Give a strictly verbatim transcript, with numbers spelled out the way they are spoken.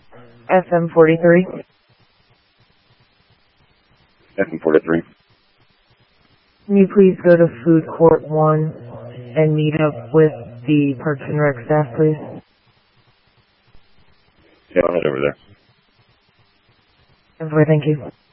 F M forty-three. F M forty-three. Can you please go to Food Court one and meet up with the Parks and Rec staff, please? Yeah, I'll head over there. Okay, thank you.